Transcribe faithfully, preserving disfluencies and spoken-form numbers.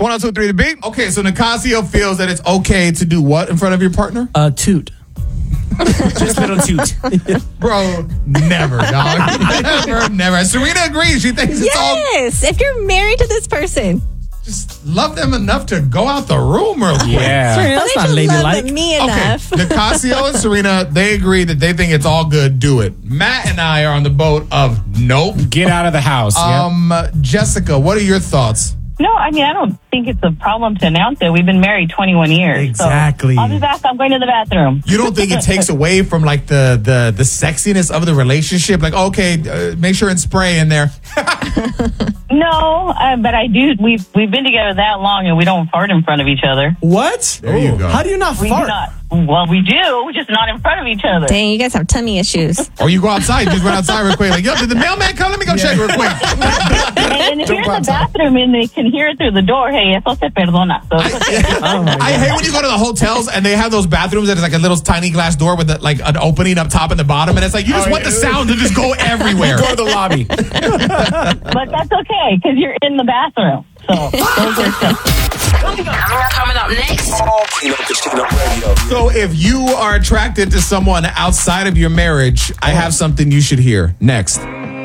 one oh two point three The Beat. Okay, so Nicasio feels that it's okay to do what in front of your partner? Uh, toot. Just little toot. Bro, never, dog. never, never. Serena agrees. She thinks it's all... Yes, if you're married to this person. Just love them enough to go out the room real quick. Yeah. Well, That's they not just ladylike. love me enough. Okay, Nicasio and Serena, they agree that they think it's all good. Do it. Matt and I are on the boat of nope. Get out of the house. Um, Jessica, what are your thoughts? No, I mean, I don't think it's a problem to announce it. We've been married twenty-one years. Exactly. So I'll be back. I'm going to the bathroom. You don't think it takes away from like the the the sexiness of the relationship? Like, okay, uh, make sure and spray in there. No, uh, but I do. We've we've been together that long, and we don't fart in front of each other. What? There you go. How do you not We fart? do not. Well, we do, just not in front of each other. Dang, you guys have tummy issues. Or you go outside, just run outside real quick. Like, yo, did the mailman come? Let me go check real quick. And, and if you're in the outside. bathroom and they can hear it through the door, hey, eso se perdona. So it's okay. Oh my I God. hate when you go to the hotels and they have those bathrooms that is like a little tiny glass door with like an opening up top and the bottom, and it's like you just Oh, want yeah. the sound to just go everywhere. Go to the lobby. But that's okay because you're in the bathroom. So those are stuff. Coming up next. Kino Casino Radio. So if you are attracted to someone outside of your marriage, I have something you should hear next.